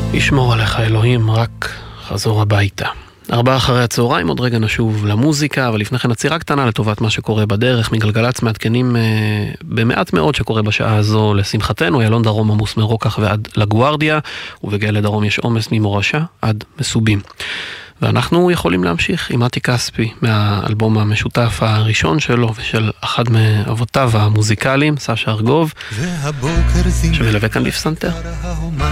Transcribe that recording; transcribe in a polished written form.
ישמור עליך אלוהים, רק חזור הביתה. 16:00, עוד רגע נשוב למוזיקה, אבל לפני כן עצירה קטנה לטובת מה שקורה בדרך. מגלגלץ מעדכנים במעט מאוד שקורה בשעה הזו לשמחתנו. ילון דרום עמוס מרוקח ועד לגוארדיה, ובגלה דרום יש עומס ממורשה עד מסובים. ואנחנו יכולים להמשיך עם מתי כספי מהאלבום המשותף הראשון שלו ושל אחד מאבותיו המוזיקליים, סשה ארגוב, שמלווה כאן בפסנתר.